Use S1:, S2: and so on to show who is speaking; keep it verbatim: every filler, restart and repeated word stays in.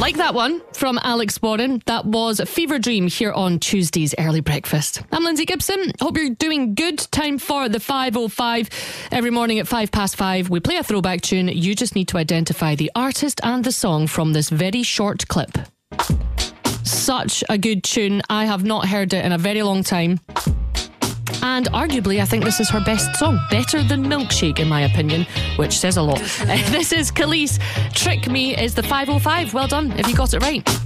S1: Like that one from Alex Warren. That was Fever Dream here on Tuesday's Early Breakfast. I'm Lindsay Gibson. Hope you're doing good. Time for the five oh five. Every morning at five past five, we play a throwback tune. You just need to identify the artist and the song from this very short clip. Such a good tune. I have not heard it in a very long time. And arguably, I think this is her best song. Better than Milkshake, in my opinion, which says a lot. Uh, this is Khalees. Trick Me is the five oh five. Well done if you got it right.